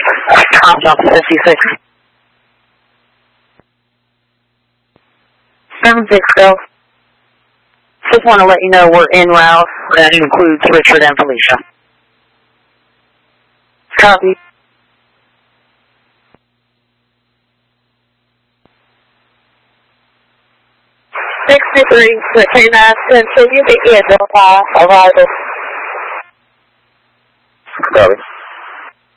Tom Johnson 56. 76 Go. Just want to let you know we're en route. That includes Richard and Felicia. Copy. $63, switching Central, you begin your arrival. Copy.